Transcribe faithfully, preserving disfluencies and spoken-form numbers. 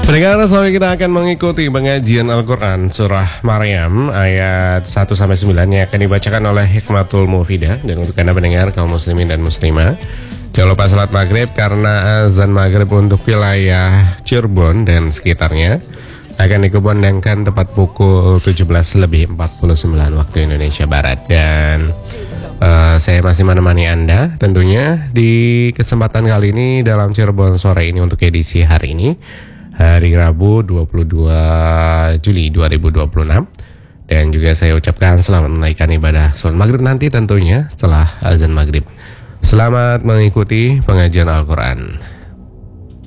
Pendengar, sore kita akan mengikuti pengajian Al-Quran Surah Maryam ayat satu sampai sembilan yang akan dibacakan oleh Hikmatul Mufidah. Dan untuk Anda pendengar kaum muslimin dan muslimah, jangan lupa salat maghrib karena azan maghrib untuk wilayah Cirebon dan sekitarnya akan dikumandangkan tepat pukul tujuh belas lebih empat puluh sembilan waktu Indonesia Barat. Dan uh, saya masih menemani Anda tentunya di kesempatan kali ini dalam Cirebon sore ini untuk edisi hari ini, hari Rabu dua puluh dua Juli dua ribu dua puluh enam. Dan juga saya ucapkan selamat menaikkan ibadah sholat maghrib nanti tentunya setelah azan maghrib. Selamat mengikuti pengajian Al-Quran.